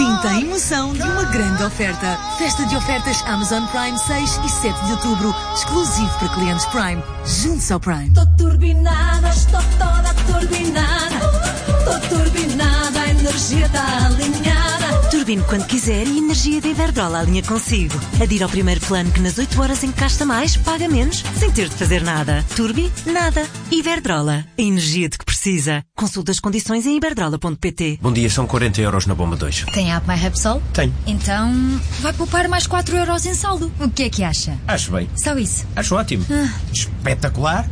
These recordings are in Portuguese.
Sinta a emoção de uma grande oferta. Festa de ofertas Amazon Prime 6 e 7 de outubro, exclusivo para clientes Prime. Junte-se ao Prime. Estou turbinada, estou toda turbinada. Estou turbinada, a energia está alinhada. Turbine quando quiser e a energia da Iberdrola alinha consigo. Adira ao primeiro plano que nas 8 horas em que gasta mais, paga menos, sem ter de fazer nada. Turbi, nada. Iberdrola, a energia de que precisa. Consulta as condições em iberdrola.pt. Bom dia, são 40 euros na bomba 2. Tem a app My Repsol? Tenho. Então vai poupar mais 4 euros em saldo. O que é que acha? Acho bem. Só isso. Acho ótimo. Espetacular.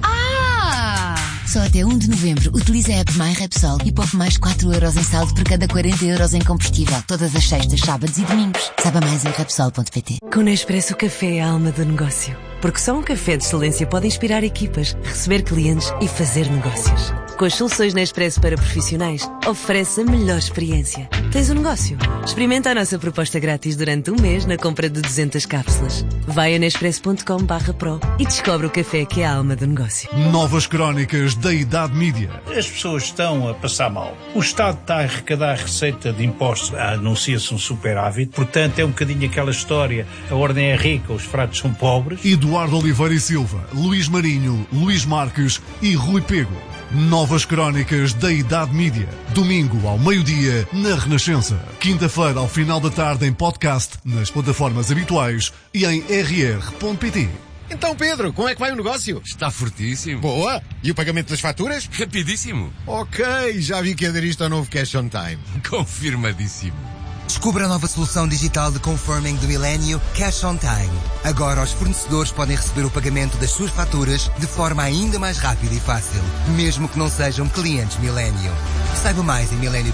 Só até 1 de novembro utilize a app My Repsol e poupe mais 4 euros em saldo por cada 40 euros em combustível. Todas as sextas, sábados e domingos. Saiba mais em Repsol.pt. Com Nespresso, o café é a alma do negócio. Porque só um café de excelência pode inspirar equipas, receber clientes e fazer negócios. Com as soluções Nespresso para profissionais, oferece a melhor experiência. Tens um negócio? Experimenta a nossa proposta grátis durante 1 mês na compra de 200 cápsulas. Vai a nespresso.com/pro e descobre o café que é a alma do negócio. Novas crónicas da Idade Mídia. As pessoas estão a passar mal. O Estado está a arrecadar receita de impostos. Anuncia-se um superávit. Portanto, é um bocadinho aquela história. A ordem é rica, os fracos são pobres. Eduardo Oliveira e Silva, Luís Marinho, Luís Marques e Rui Pego. Novas crónicas da Idade Mídia. Domingo ao meio-dia na Renascença. Quinta-feira ao final da tarde em podcast, nas plataformas habituais e em rr.pt. Então, Pedro, como é que vai o negócio? Está fortíssimo. Boa! E o pagamento das faturas? Rapidíssimo. Ok, já vi que aderiste ao novo Cash on Time. Confirmadíssimo. Descubra a nova solução digital de confirming do milênio Cash on Time. Agora os fornecedores podem receber o pagamento das suas faturas de forma ainda mais rápida e fácil, mesmo que não sejam clientes Milênio. Saiba mais em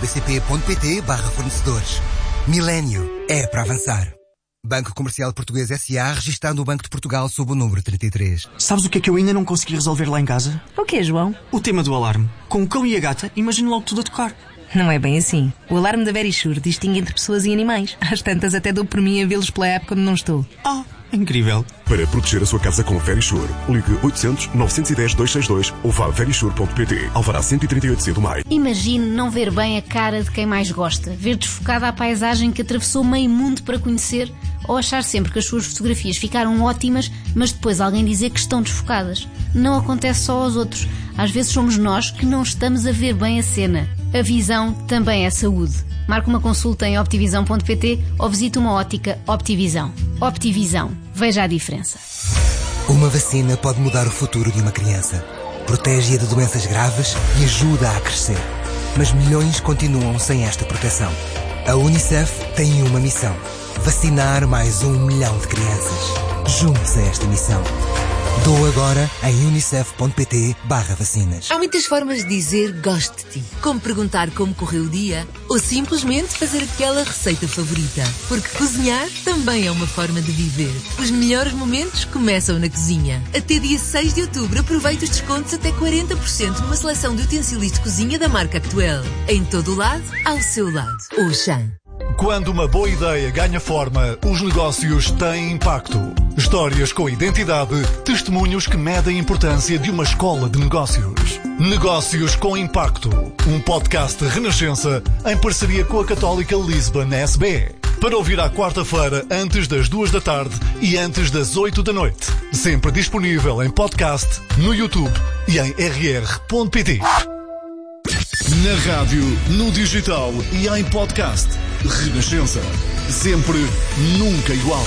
milenio.bcp.pt/fornecedores. Milênio é para avançar. Banco Comercial Português S.A. registado no Banco de Portugal sob o número 33. Sabes o que é que eu ainda não consegui resolver lá em casa? O que é, João? O tema do alarme. Com o cão e a gata, imagino logo tudo a tocar. Não é bem assim. O alarme da Verisure distingue entre pessoas e animais. Às tantas até dou por mim a vê-los pela app quando não estou. Incrível. Para proteger a sua casa com Verisure, ligue 800-910-262 ou vá a verisure.pt. Alvará 138C do Maio. Imagine não ver bem a cara de quem mais gosta, ver desfocada a paisagem que atravessou meio mundo para conhecer, ou achar sempre que as suas fotografias ficaram ótimas, mas depois alguém dizer que estão desfocadas. Não acontece só aos outros. Às vezes somos nós que não estamos a ver bem a cena. A visão também é saúde. Marque uma consulta em optivisão.pt ou visite uma ótica Optivisão. Optivisão. Veja a diferença. Uma vacina pode mudar o futuro de uma criança. Protege-a de doenças graves e ajuda-a a crescer. Mas milhões continuam sem esta proteção. A Unicef tem uma missão: vacinar mais 1 milhão de crianças. Junte-se a esta missão. Doa agora em unicef.pt/vacinas. Há muitas formas de dizer gosto de ti. Como perguntar como correu o dia ou simplesmente fazer aquela receita favorita. Porque cozinhar também é uma forma de viver. Os melhores momentos começam na cozinha. Até dia 6 de outubro aproveite os descontos até 40% numa seleção de utensílios de cozinha da marca Actuel. Em todo o lado, ao seu lado. Auchan. Quando uma boa ideia ganha forma, os negócios têm impacto. Histórias com identidade, testemunhos que medem a importância de uma escola de negócios. Negócios com Impacto, um podcast Renascença em parceria com a Católica Lisbon SB. Para ouvir à quarta-feira, antes das 2 da tarde e antes das 8 da noite. Sempre disponível em podcast, no YouTube e em rr.pt. Na rádio, no digital e em podcast. Renascença. Sempre, nunca igual.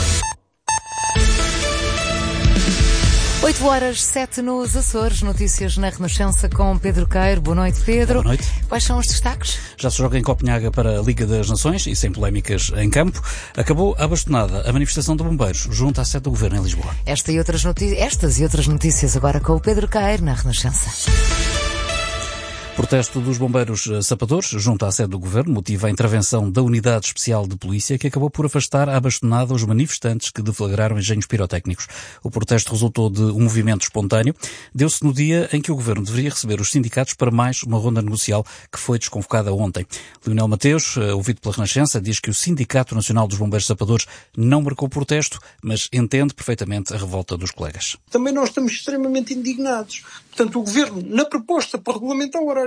8h07 nos Açores. Notícias na Renascença com Pedro Queiro. Boa noite, Pedro. Boa noite. Quais são os destaques? Já se joga em Copenhaga para a Liga das Nações e sem polémicas em campo. Acabou a bastonada a manifestação de bombeiros junto à sede do Governo em Lisboa. Estas e outras notícias agora com o Pedro Queiro na Renascença. Protesto dos bombeiros sapadores junto à sede do Governo motiva a intervenção da Unidade Especial de Polícia, que acabou por afastar à bastonada os manifestantes que deflagraram engenhos pirotécnicos. O protesto resultou de um movimento espontâneo. Deu-se no dia em que o Governo deveria receber os sindicatos para mais uma ronda negocial que foi desconvocada ontem. Leonel Mateus, ouvido pela Renascença, diz que o Sindicato Nacional dos Bombeiros Sapadores não marcou protesto, mas entende perfeitamente a revolta dos colegas. Também nós estamos extremamente indignados. Portanto, o Governo, na proposta para regulamentar o horário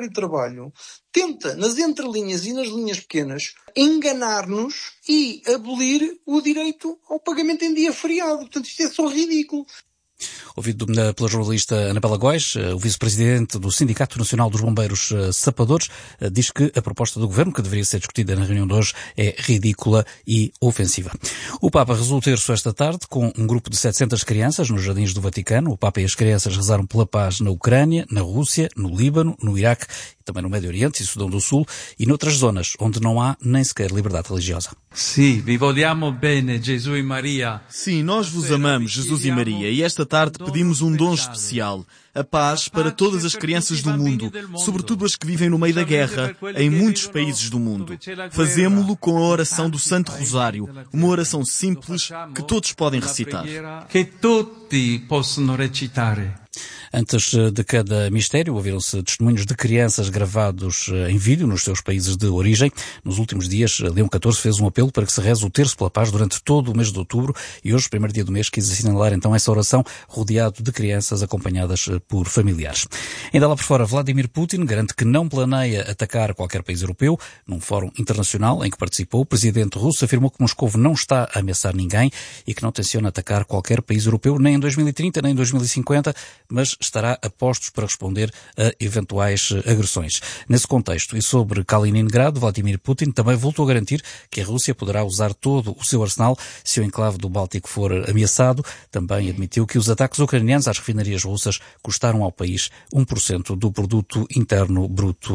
horário de trabalho, tenta, nas entrelinhas e nas linhas pequenas, enganar-nos e abolir o direito ao pagamento em dia feriado. Portanto, isto é só ridículo. Ouvido pela jornalista Anabela Góes, o vice-presidente do Sindicato Nacional dos Bombeiros Sapadores, diz que a proposta do Governo, que deveria ser discutida na reunião de hoje, é ridícula e ofensiva. O Papa rezou o terço esta tarde com um grupo de 700 crianças nos jardins do Vaticano. O Papa e as crianças rezaram pela paz na Ucrânia, na Rússia, no Líbano, no Iraque e também no Médio Oriente e Sudão do Sul e noutras zonas onde não há nem sequer liberdade religiosa. Sim, vi vogliamo bene, Jesus e Maria. Sim, nós vos amamos, Jesus e Maria, e esta tarde pedimos um dom especial, a paz para todas as crianças do mundo, sobretudo as que vivem no meio da guerra, em muitos países do mundo. Fazemo-lo com a oração do Santo Rosário, uma oração simples que todos podem recitar. Que tutti possono recitare. Antes de cada mistério, ouviram-se testemunhos de crianças gravados em vídeo nos seus países de origem. Nos últimos dias, Leão XIV fez um apelo para que se reze o terço pela paz durante todo o mês de outubro e hoje, primeiro dia do mês, quis assinalar então essa oração rodeado de crianças acompanhadas por familiares. Ainda lá por fora, Vladimir Putin garante que não planeia atacar qualquer país europeu. Num fórum internacional em que participou, o presidente russo afirmou que Moscou não está a ameaçar ninguém e que não tenciona atacar qualquer país europeu nem em 2030 nem em 2050, mas estará a postos para responder a eventuais agressões. Nesse contexto e sobre Kaliningrado, Vladimir Putin também voltou a garantir que a Rússia poderá usar todo o seu arsenal se o enclave do Báltico for ameaçado. Também admitiu que os ataques ucranianos às refinarias russas custaram ao país 1% do produto interno bruto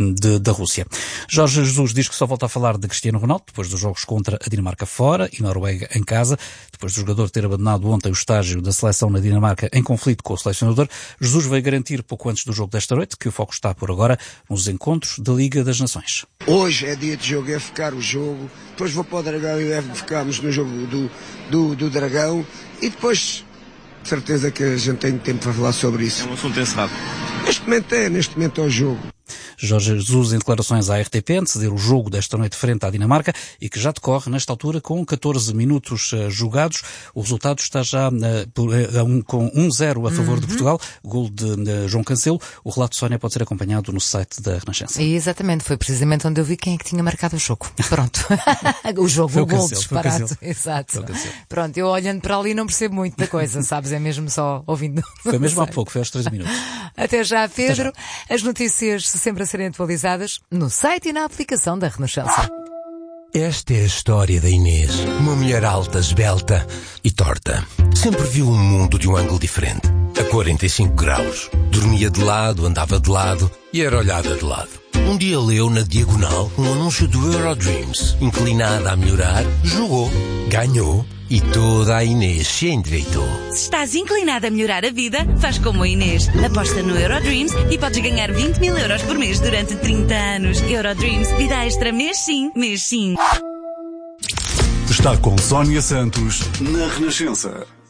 da Rússia. Jorge Jesus diz que só volta a falar de Cristiano Ronaldo depois dos jogos contra a Dinamarca fora e Noruega em casa, depois do jogador ter abandonado ontem o estágio da seleção na Dinamarca em conflito com o selecionador. Jesus veio garantir pouco antes do jogo desta noite que o foco está por agora nos encontros da Liga das Nações. Hoje é dia de jogo, é ficar o jogo, depois vou para o Dragão e ficamos no jogo do Dragão e depois de certeza que a gente tem tempo para falar sobre isso. É um assunto encerrado. Neste momento é o jogo. Jorge Jesus em declarações à RTP anteceder o jogo desta noite frente à Dinamarca e que já decorre nesta altura com 14 minutos jogados. O resultado está já com 1-0 a favor de Portugal, gol de João Cancelo. O relato de Sónia pode ser acompanhado no site da Renascença. Exatamente, foi precisamente onde eu vi quem é que tinha marcado o jogo. Pronto. O gol disparado. Exato. Pronto, eu olhando para ali não percebo muito da coisa, sabes? É mesmo só ouvindo. Foi mesmo há pouco, foi aos 13 minutos. Até já, Pedro. Até já. As notícias sempre a serem atualizadas no site e na aplicação da Renascença. Esta é a história da Inês, uma mulher alta, esbelta e torta. Sempre viu o mundo de um ângulo diferente, a 45 graus. Dormia de lado, andava de lado e era olhada de lado. Um dia leu na diagonal um anúncio do Eurodreams. Inclinada a melhorar, jogou, ganhou e toda a Inês se endireitou. Se estás inclinada a melhorar a vida, faz como a Inês. Aposta no Eurodreams e podes ganhar 20.000 euros por mês durante 30 anos. Eurodreams, vida extra mês sim, mês sim. Está com Sónia Santos na Renascença.